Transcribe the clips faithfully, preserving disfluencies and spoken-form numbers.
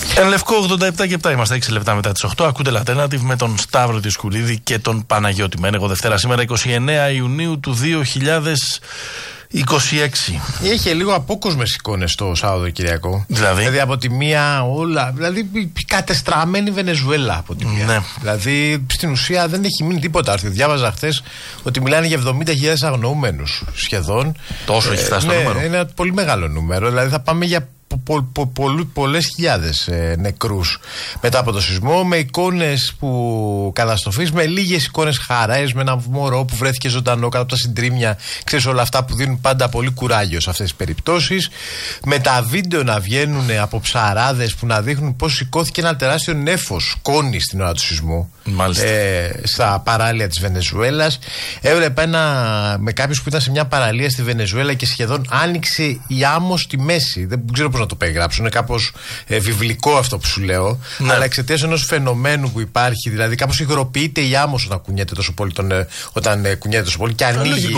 Εν Λευκό ογδόντα επτά και επτά είμαστε, έξι λεπτά μετά τις οκτώ. Ακούτε Λατέρνατιβ με τον Σταύρο Δισκουλίδη και τον Παναγιώτη Μένεγο. Δευτέρα σήμερα είκοσι εννέα Ιουνίου του δύο χιλιάδες είκοσι έξι. Είχε λίγο απόκοσμες εικόνες το Σαββατοκυριακό. Δηλαδή. δηλαδή από τη μία όλα. Δηλαδή κατεστραμμένη Βενεζουέλα από τη μία. Ναι. Δηλαδή στην ουσία δεν έχει μείνει τίποτα. Διάβαζα χθες ότι μιλάνε για εβδομήντα χιλιάδες αγνοούμενους σχεδόν. Τόσο έχει φτάσει ε, το ναι, νούμερο. Είναι ένα πολύ μεγάλο νούμερο. Δηλαδή θα πάμε για Πο, πο, πο, πολλές χιλιάδες ε, νεκρούς μετά από το σεισμό, με εικόνες που καταστροφής, με λίγες εικόνες χαρές, με ένα μωρό που βρέθηκε ζωντανό κάτω από τα συντρίμμια. Ξέρεις, όλα αυτά που δίνουν πάντα πολύ κουράγιο σε αυτές τις περιπτώσεις, με τα βίντεο να βγαίνουν από ψαράδες που να δείχνουν πως σηκώθηκε ένα τεράστιο νέφος σκόνη στην ώρα του σεισμού ε, στα παράλια της Βενεζουέλας. Έβλεπα ένα με κάποιους που ήταν σε μια παραλία στη Βενεζουέλα και σχεδόν άνοιξε η άμμο στη μέση. Δεν ξέρω να το περιγράψω. Είναι κάπως ε, βιβλικό αυτό που σου λέω. Ναι. Αλλά εξαιτίας ενός φαινομένου που υπάρχει, δηλαδή κάπως υγροποιείται η άμμος όταν κουνιέται τόσο πολύ, τον, ε, όταν ε, κουνιέται τόσο πολύ και ανοίγει.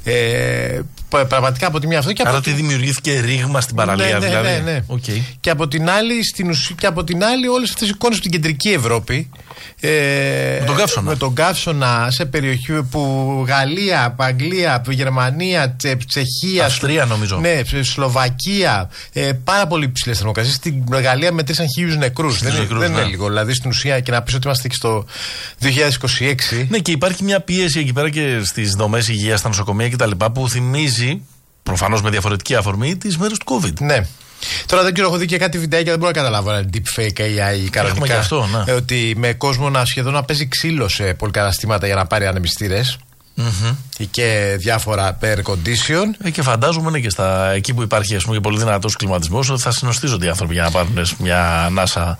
Ε, πραγματικά από τη μία αυτό και από. Άρα ότι δημιουργήθηκε ρήγμα στην παραλία, ναι, ναι, δηλαδή. Ναι, ναι. Okay. Και από την άλλη, στην ουσία, και από την άλλη, όλες αυτές οι εικόνες στην κεντρική Ευρώπη. Ε, με τον Καύσωνα. Με τον Καύσωνα σε περιοχή που Γαλλία, Αγγλία, Γερμανία, Τσε, Τσεχία. Αυστρία, νομίζω. Ναι, Σλοβακία. Ε, πάρα πολύ ψηλές θερμοκρασίες. Στην Γαλλία μετρήσαν χίλιους νεκρούς. Δεν, νεκρούς, δεν ναι. είναι λίγο. Δηλαδή στην ουσία, και να πεις ότι είμαστε και στο δύο χιλιάδες είκοσι έξι. Ναι, και υπάρχει μια πίεση εκεί πέρα και στις δομές υγείας, στα νοσοκομεία κτλ. Που θυμίζει, προφανώς με διαφορετική αφορμή, τις μέρες του COVID. Ναι. Τώρα δεν ξέρω, έχω δει και κάτι βιντεάκια, δεν μπορώ να καταλάβω ένα deepfake έι άι κανονικά. Αυτό, ναι. Ότι με κόσμο να σχεδόν να παίζει ξύλο σε πολυκαταστήματα για να πάρει ανεμιστήρες. Mm-hmm. Και διάφορα air condition. Ε, και φαντάζομαι ναι, και στα, εκεί που υπάρχει ας πούμε, και πολύ δυνατός κλιματισμός, ότι θα συνοστίζονται οι άνθρωποι για να πάρουν μια ανάσα,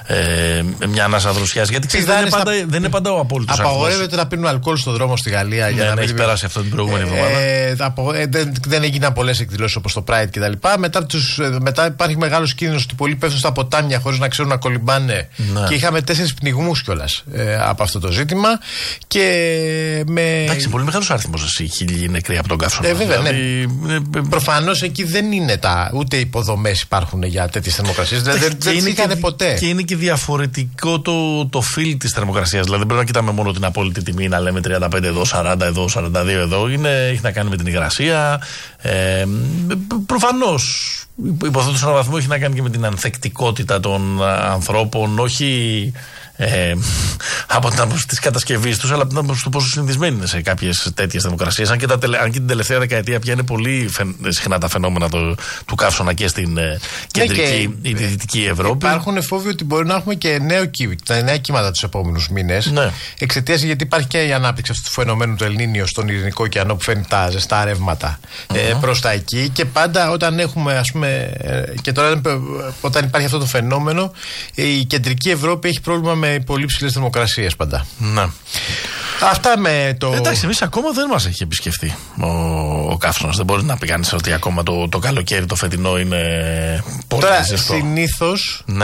ε, μια ανάσα δροσιάς. Γιατί ξέρεις, δεν, είναι πάντα, στα... δεν είναι πάντα ο απόλυτος αριθμός. Απαγορεύεται να πίνουν αλκοόλ στον δρόμο στη Γαλλία. Ναι, για να ναι, μην έχει περάσει αυτό την προηγούμενη εβδομάδα. Ε, ε, δεν, δεν έγιναν πολλές εκδηλώσεις όπως το Pride κτλ. Μετά, μετά υπάρχει μεγάλος κίνδυνος ότι πολλοί πέφτουν στα ποτάμια χωρίς να ξέρουν να κολυμπάνε. Ναι. Και είχαμε τέσσερις πνιγμούς κιόλας ε, από αυτό το ζήτημα. Και με... Εντάξει, πολύ μεγάλος αριθμός εσύ, χίλιοι νεκροί από τον Καύσωνα. Ε, βέβαια, δηλαδή, ναι. Προφανώς εκεί δεν είναι τα. Ούτε υποδομές υπάρχουν για τέτοιες θερμοκρασίες. Δηλαδή δεν, δεν είναι και, ποτέ. Και είναι και διαφορετικό το, το feel της θερμοκρασίας. Δηλαδή δεν πρέπει να κοιτάμε μόνο την απόλυτη τιμή, να λέμε τριάντα πέντε εδώ, σαράντα εδώ, σαράντα δύο εδώ. Είναι, έχει να κάνει με την υγρασία. Ε, προφανώς. Υποθέτω σε έναν βαθμό έχει να κάνει και με την ανθεκτικότητα των ανθρώπων, όχι ε, από την άποψη της κατασκευής τους, αλλά από την άποψη του πόσο συνηθισμένοι είναι σε κάποιες τέτοιες θερμοκρασίες. Αν και, τα, αν και την τελευταία δεκαετία πια είναι πολύ φαι, συχνά τα φαινόμενα το, του Καύσωνα και στην ε, κεντρική ή τη δυτική Ευρώπη. Υπάρχουν φόβοι ότι μπορεί να έχουμε και νέο κύμα, τα νέα κύματα τους επόμενους μήνες. Ναι. Εξαιτίας, γιατί υπάρχει και η ανάπτυξη αυτού του φαινομένου του Ελνίνιο στον Ειρηνικό ωκεανό που φέρνει τα ζεστά ρεύματα mm-hmm. ε, προς τα εκεί. Και πάντα όταν έχουμε, ας πούμε, ε, και τώρα όταν υπάρχει αυτό το φαινόμενο, η κεντρική Ευρώπη έχει πρόβλημα με πολύ ψηλές θερμοκρασίες πάντα. Ναι. Αυτά με το. Εντάξει, εμείς ακόμα δεν μας έχει επισκεφτεί ο, ο Καύσωνας. Δεν μπορεί να πει κανείς ότι ακόμα το, το καλοκαίρι το φετινό είναι πολύ ζεστό. Τώρα συνήθως. Ναι.